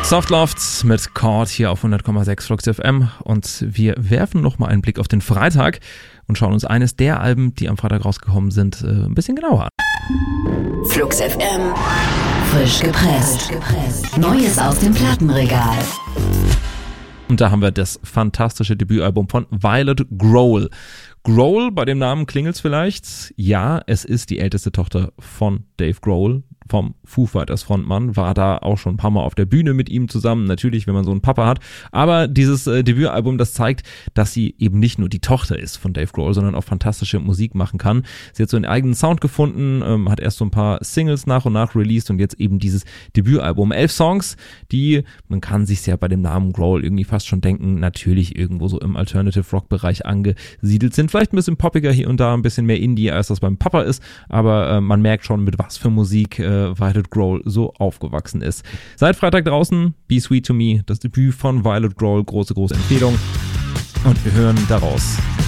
Softloft mit Chord hier auf 100,6 Flux FM und wir werfen nochmal einen Blick auf den Freitag und schauen uns eines der Alben, die am Freitag rausgekommen sind, ein bisschen genauer an. Flux FM, frisch gepresst. Neues aus dem Plattenregal. Und da haben wir das fantastische Debütalbum von Violet Grohl. Grohl, bei dem Namen klingelt's vielleicht. Ja, es ist die älteste Tochter von Dave Grohl, vom Foo Fighters Frontmann, war da auch schon ein paar Mal auf der Bühne mit ihm zusammen, natürlich, wenn man so einen Papa hat. Aber dieses Debütalbum, das zeigt, dass sie eben nicht nur die Tochter ist von Dave Grohl, sondern auch fantastische Musik machen kann. Sie hat so einen eigenen Sound gefunden, hat erst so ein paar Singles nach und nach released und jetzt eben dieses Debütalbum. 11 Songs, die, man kann sich ja bei dem Namen Grohl irgendwie fast schon denken, natürlich irgendwo so im Alternative Rock Bereich angesiedelt sind. Vielleicht ein bisschen poppiger hier und da, ein bisschen mehr Indie, als das beim Papa ist, aber man merkt schon, mit was für Musik Violet Grohl so aufgewachsen ist. Seit Freitag draußen, Be Sweet to Me, das Debüt von Violet Grohl, große Empfehlung. Und wir hören daraus